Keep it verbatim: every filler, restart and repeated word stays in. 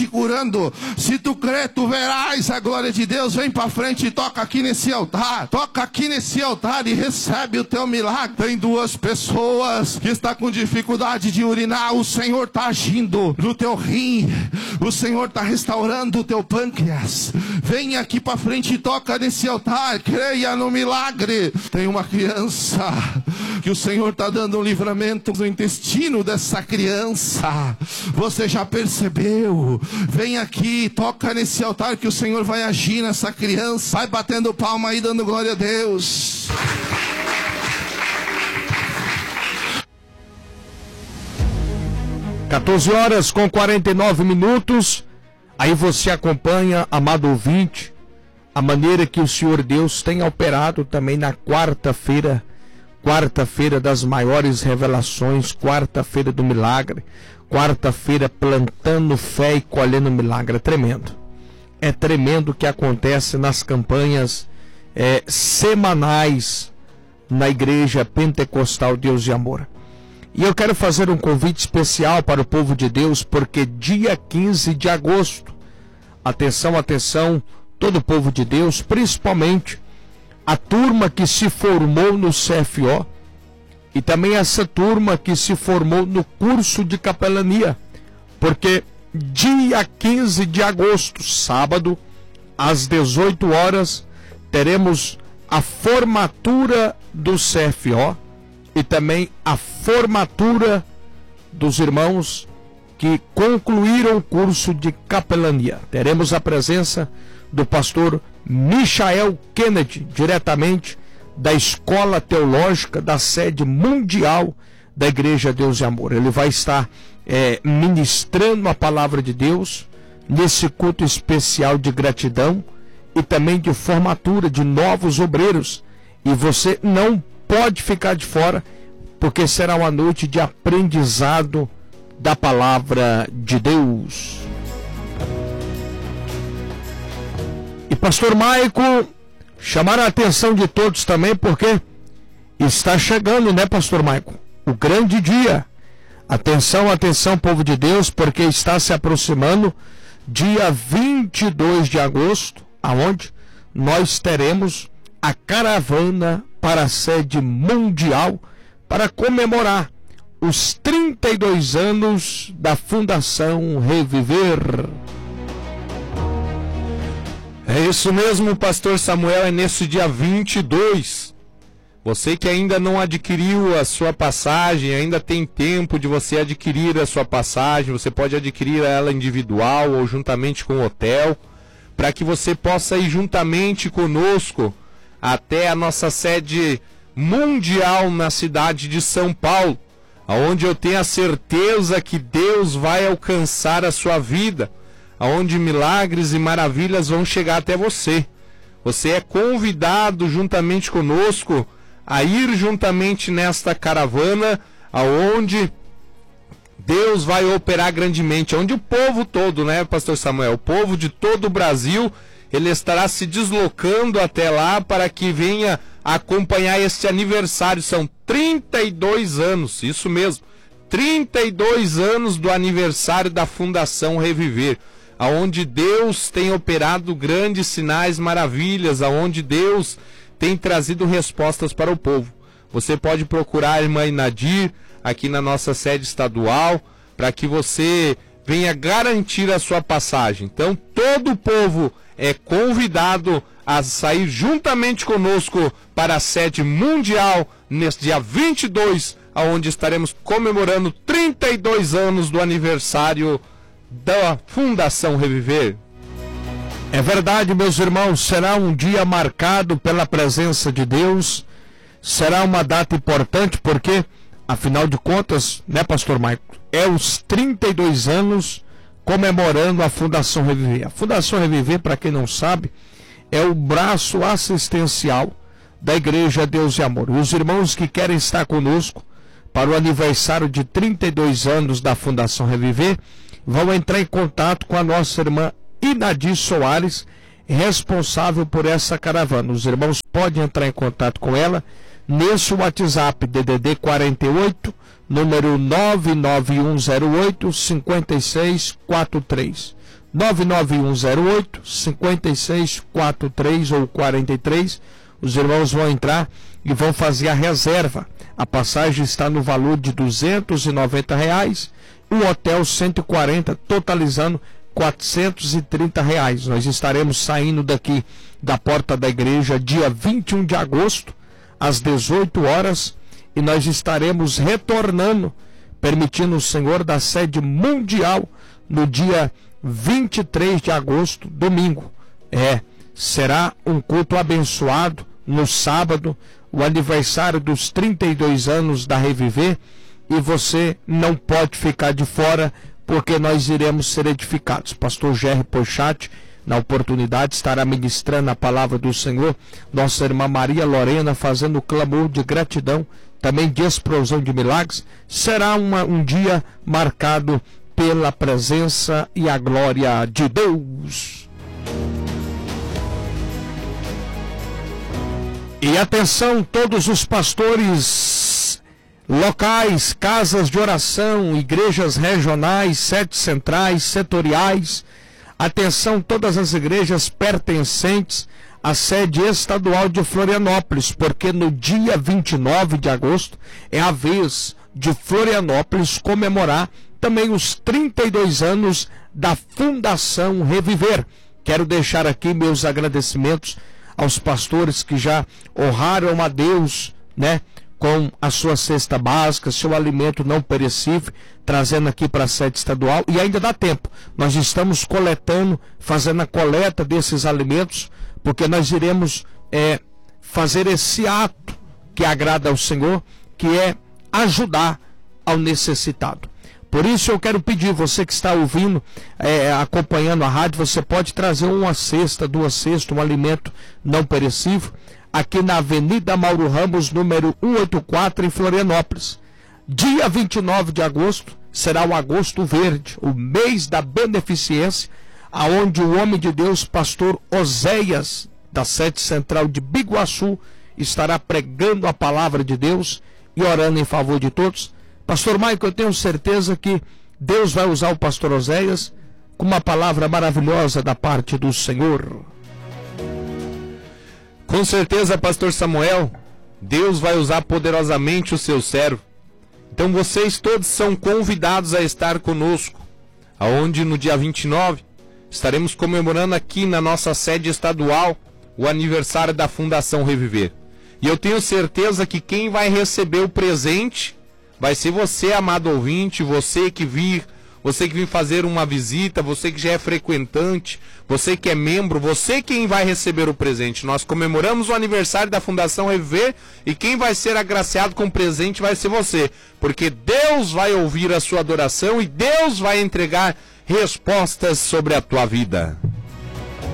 curando. Se tu crê, tu verás a glória de Deus. Vem para frente e toca aqui nesse altar. Toca aqui nesse altar e recebe o teu milagre. Tem duas pessoas que estão com dificuldade de urinar. O Senhor está agindo no teu rim. O Senhor está restaurando o teu pâncreas. Vem aqui para frente e toca nesse altar. Creia no milagre. Tem uma criança que o Senhor está dando um livramento no intestino dessa criança. Você já percebeu? Vem aqui, toca nesse altar que o Senhor vai agir nessa criança. Vai batendo palma aí, dando glória a Deus. quatorze horas com quarenta e nove minutos. Aí você acompanha, amado ouvinte, a maneira que o Senhor Deus tem operado também na quarta-feira. Quarta-feira das maiores revelações, quarta-feira do milagre, quarta-feira plantando fé e colhendo milagre. É tremendo. É tremendo o que acontece nas campanhas é, semanais na Igreja Pentecostal Deus de Amor. E eu quero fazer um convite especial para o povo de Deus, porque dia quinze de agosto, atenção, atenção, todo o povo de Deus, principalmente a turma que se formou no C F O e também essa turma que se formou no curso de capelania, porque dia quinze de agosto, sábado, às dezoito horas, teremos a formatura do C F O e também a formatura dos irmãos que concluíram o curso de capelania. Teremos a presença do pastor Michael Kennedy, diretamente da Escola Teológica da sede mundial da Igreja Deus de Amor. Ele vai estar é, ministrando a palavra de Deus nesse culto especial de gratidão e também de formatura de novos obreiros. E você não pode ficar de fora, porque será uma noite de aprendizado da palavra de Deus. E pastor Maico, chamar a atenção de todos também, porque está chegando, né, pastor Maico, o grande dia. Atenção, atenção, povo de Deus, porque está se aproximando dia vinte e dois de agosto, aonde nós teremos a caravana para a sede mundial para comemorar os trinta e dois anos da Fundação Reviver. É isso mesmo, pastor Samuel, é nesse dia vinte e dois. Você que ainda não adquiriu a sua passagem, ainda tem tempo de você adquirir a sua passagem. Você pode adquirir ela individual ou juntamente com o hotel, para que você possa ir juntamente conosco até a nossa sede mundial na cidade de São Paulo, aonde eu tenho a certeza que Deus vai alcançar a sua vida, aonde milagres e maravilhas vão chegar até você. Você é convidado juntamente conosco a ir juntamente nesta caravana, aonde Deus vai operar grandemente, onde o povo todo, né, pastor Samuel, o povo de todo o Brasil, ele estará se deslocando até lá para que venha acompanhar este aniversário. São trinta e dois anos, isso mesmo, trinta e dois anos do aniversário da Fundação Reviver, aonde Deus tem operado grandes sinais, maravilhas, aonde Deus tem trazido respostas para o povo. Você pode procurar a irmã Inadir aqui na nossa sede estadual, para que você venha garantir a sua passagem. Então, todo o povo é convidado a sair juntamente conosco para a sede mundial neste dia vinte e dois, onde estaremos comemorando trinta e dois anos do aniversário da Fundação Reviver. É verdade, meus irmãos, será um dia marcado pela presença de Deus, será uma data importante porque, afinal de contas, né, pastor Maico, é os trinta e dois anos comemorando a Fundação Reviver. A Fundação Reviver, para quem não sabe, é o braço assistencial da Igreja Deus e Amor. Os irmãos que querem estar conosco para o aniversário de trinta e dois anos da Fundação Reviver vão entrar em contato com a nossa irmã Inadir Soares, responsável por essa caravana. Os irmãos podem entrar em contato com ela nesse WhatsApp D D D quarenta e oito, número nove nove um zero oito, cinco seis quatro três. nove nove um zero oito, cinco seis quatro três ou quarenta e três. Os irmãos vão entrar e vão fazer a reserva. A passagem está no valor de duzentos e noventa reais, o hotel cento e quarenta, totalizando quatrocentos e trinta reais. Nós estaremos saindo daqui da porta da igreja dia vinte e um de agosto, às dezoito horas, e nós estaremos retornando, permitindo o Senhor, da sede mundial no dia vinte e três de agosto, domingo. É, será um culto abençoado no sábado, o aniversário dos trinta e dois anos da Reviver, e você não pode ficar de fora, porque nós iremos ser edificados. Pastor Gerry Pochat, na oportunidade, estará ministrando a palavra do Senhor. Nossa irmã Maria Lorena fazendo clamor de gratidão, também de explosão de milagres. Será uma, um dia marcado pela presença e a glória de Deus. E atenção, todos os pastores locais, casas de oração, igrejas regionais, sedes centrais, setoriais. Atenção, todas as igrejas pertencentes à sede estadual de Florianópolis, porque no dia vinte e nove de agosto é a vez de Florianópolis comemorar também os trinta e dois anos da Fundação Reviver. Quero deixar aqui meus agradecimentos aos pastores que já honraram a Deus, né, com a sua cesta básica, seu alimento não perecível, trazendo aqui para a sede estadual, e ainda dá tempo. Nós estamos coletando, fazendo a coleta desses alimentos, porque nós iremos é, fazer esse ato que agrada ao Senhor, que é ajudar ao necessitado. Por isso eu quero pedir, você que está ouvindo, é, acompanhando a rádio, você pode trazer uma cesta, duas cestas, um alimento não perecível, aqui na Avenida Mauro Ramos, número cento e oitenta e quatro, em Florianópolis. Dia vinte e nove de agosto será o Agosto Verde, o mês da beneficência, aonde o homem de Deus, pastor Oséias, da sede central de Biguaçu, estará pregando a palavra de Deus e orando em favor de todos. Pastor Maico, eu tenho certeza que Deus vai usar o pastor Oséias com uma palavra maravilhosa da parte do Senhor. Com certeza, pastor Samuel, Deus vai usar poderosamente o seu servo. Então vocês todos são convidados a estar conosco, aonde no dia vinte e nove estaremos comemorando aqui na nossa sede estadual o aniversário da Fundação Reviver. E eu tenho certeza que quem vai receber o presente vai ser você, amado ouvinte, você que vir, você que vir fazer uma visita, você que já é frequentante, você que é membro, você quem vai receber o presente. Nós comemoramos o aniversário da Fundação Reviver e quem vai ser agraciado com o presente vai ser você, porque Deus vai ouvir a sua adoração e Deus vai entregar respostas sobre a tua vida.